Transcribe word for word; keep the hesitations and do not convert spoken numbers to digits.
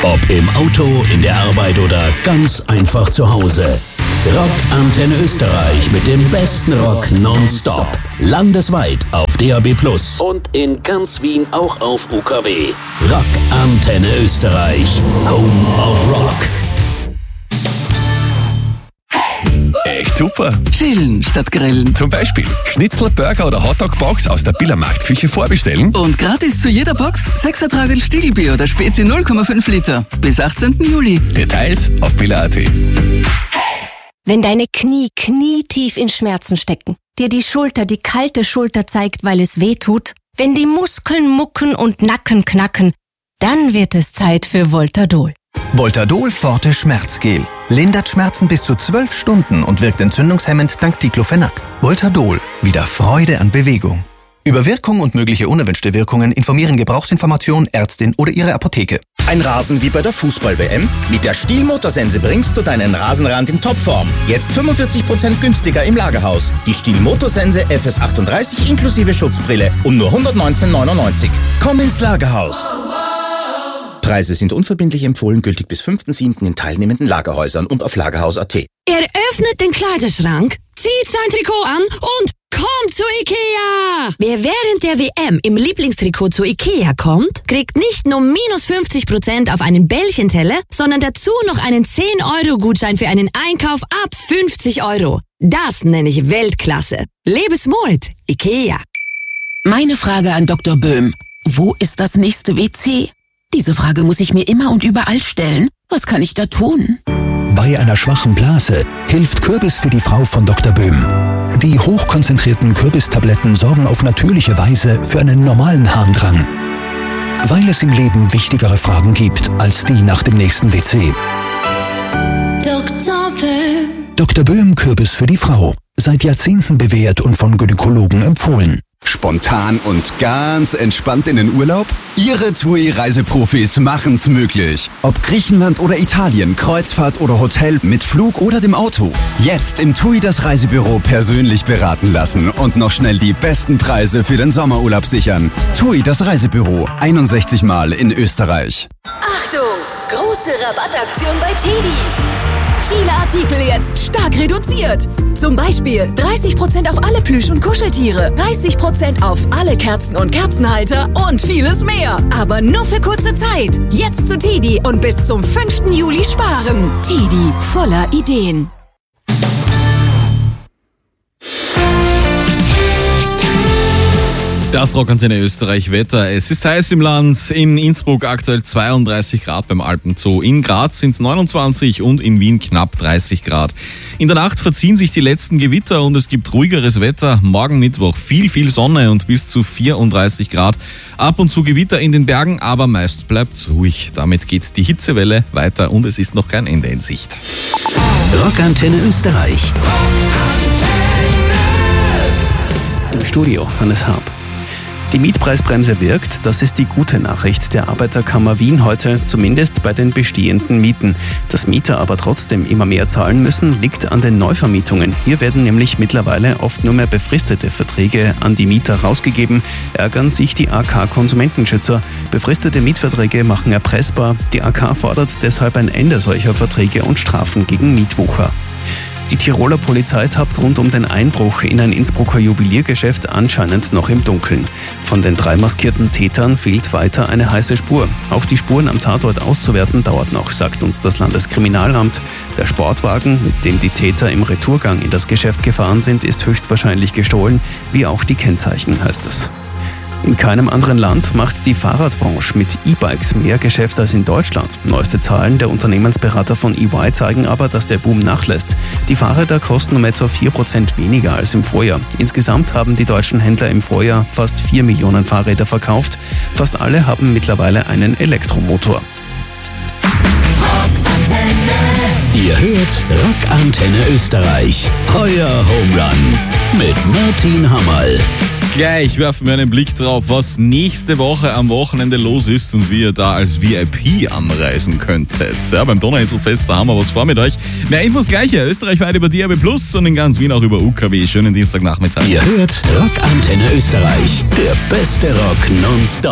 Ob im Auto, in der Arbeit oder ganz einfach zu Hause. Rock Antenne Österreich mit dem besten Rock nonstop. Landesweit auf D A B plus und in ganz Wien auch auf U K W. Rock Antenne Österreich. Home of Rock. Echt super. Chillen statt grillen. Zum Beispiel Schnitzel, Burger oder Hotdog-Box aus der Billermarktküche vorbestellen. Und gratis zu jeder Box sechs Ertrag Stiegelbier oder Spezi null Komma fünf Liter. Bis achtzehnten Juli. Details auf biller punkt at. Wenn deine Knie knietief in Schmerzen stecken, dir die Schulter die kalte Schulter zeigt, weil es weh tut, wenn die Muskeln mucken und Nacken knacken, dann wird es Zeit für Voltadol. Voltadol Forte Schmerzgel. Lindert Schmerzen bis zu zwölf Stunden und wirkt entzündungshemmend dank Diclofenac. Voltadol. Wieder Freude an Bewegung. Über Wirkung und mögliche unerwünschte Wirkungen informieren Gebrauchsinformation, Ärztin oder Ihre Apotheke. Ein Rasen wie bei der Fußball-W M? Mit der Stihl Motorsense bringst du deinen Rasenrand in Topform. Jetzt fünfundvierzig Prozent günstiger im Lagerhaus. Die Stihl Motorsense F S achtunddreißig inklusive Schutzbrille um nur hundertneunzehn neunundneunzig. Komm ins Lagerhaus. Preise sind unverbindlich empfohlen, gültig bis fünften siebten in teilnehmenden Lagerhäusern und auf lagerhaus punkt at. Er öffnet den Kleiderschrank, zieht sein Trikot an und kommt zu Ikea! Wer während der W M im Lieblingstrikot zu Ikea kommt, kriegt nicht nur minus fünfzig Prozent auf einen Bällchenteller, sondern dazu noch einen zehn Euro Gutschein für einen Einkauf ab fünfzig Euro. Das nenne ich Weltklasse. Lebe smart, Ikea. Meine Frage an Doktor Böhm. Wo ist das nächste W C? Diese Frage muss ich mir immer und überall stellen. Was kann ich da tun? Bei einer schwachen Blase hilft Kürbis für die Frau von Doktor Böhm. Die hochkonzentrierten Kürbistabletten sorgen auf natürliche Weise für einen normalen Harndrang. Weil es im Leben wichtigere Fragen gibt als die nach dem nächsten W C. Doktor Böhm. Doktor Böhm Kürbis für die Frau. Seit Jahrzehnten bewährt und von Gynäkologen empfohlen. Spontan und ganz entspannt in den Urlaub? Ihre T U I-Reiseprofis machen's möglich. Ob Griechenland oder Italien, Kreuzfahrt oder Hotel, mit Flug oder dem Auto. Jetzt im T U I das Reisebüro persönlich beraten lassen und noch schnell die besten Preise für den Sommerurlaub sichern. T U I das Reisebüro, einundsechzig Mal in Österreich. Achtung! Große Rabattaktion bei Teddy. Viele Artikel jetzt stark reduziert. Zum Beispiel dreißig Prozent auf alle Plüsch- und Kuscheltiere, dreißig Prozent auf alle Kerzen und Kerzenhalter und vieles mehr. Aber nur für kurze Zeit. Jetzt zu Teddy und bis zum fünften Juli sparen. Teddy, voller Ideen. Das Rockantenne Österreich Wetter. Es ist heiß im Land. In Innsbruck aktuell zweiunddreißig Grad beim Alpenzoo. In Graz sind es neunundzwanzig und in Wien knapp dreißig Grad. In der Nacht verziehen sich die letzten Gewitter und es gibt ruhigeres Wetter. Morgen Mittwoch viel, viel Sonne und bis zu vierunddreißig Grad. Ab und zu Gewitter in den Bergen, aber meist bleibt's ruhig. Damit geht die Hitzewelle weiter und es ist noch kein Ende in Sicht. Rockantenne Österreich. Im Studio Hannes Harp. Die Mietpreisbremse wirkt, das ist die gute Nachricht der Arbeiterkammer Wien heute, zumindest bei den bestehenden Mieten. Dass Mieter aber trotzdem immer mehr zahlen müssen, liegt an den Neuvermietungen. Hier werden nämlich mittlerweile oft nur mehr befristete Verträge an die Mieter rausgegeben, ärgern sich die A K-Konsumentenschützer. Befristete Mietverträge machen erpressbar. Die A K fordert deshalb ein Ende solcher Verträge und Strafen gegen Mietwucher. Die Tiroler Polizei tappt rund um den Einbruch in ein Innsbrucker Juweliergeschäft anscheinend noch im Dunkeln. Von den drei maskierten Tätern fehlt weiter eine heiße Spur. Auch die Spuren am Tatort auszuwerten dauert noch, sagt uns das Landeskriminalamt. Der Sportwagen, mit dem die Täter im Retourgang in das Geschäft gefahren sind, ist höchstwahrscheinlich gestohlen, wie auch die Kennzeichen, heißt es. In keinem anderen Land macht die Fahrradbranche mit E-Bikes mehr Geschäft als in Deutschland. Neueste Zahlen der Unternehmensberater von E Y zeigen aber, dass der Boom nachlässt. Die Fahrräder kosten um etwa vier Prozent weniger als im Vorjahr. Insgesamt haben die deutschen Händler im Vorjahr fast vier Millionen Fahrräder verkauft. Fast alle haben mittlerweile einen Elektromotor. Ihr hört Rockantenne Österreich. Euer Home Run mit Martin Hammerl. Gleich werfen wir einen Blick drauf, was nächste Woche am Wochenende los ist und wie ihr da als V I P anreisen könntet. Ja, beim Donauinselfest, da haben wir was vor mit euch. Mehr Infos gleich hier, österreichweit über D A B plus und in ganz Wien auch über U K W. Schönen Dienstagnachmittag. Ihr hört Rockantenne Österreich, der beste Rock nonstop.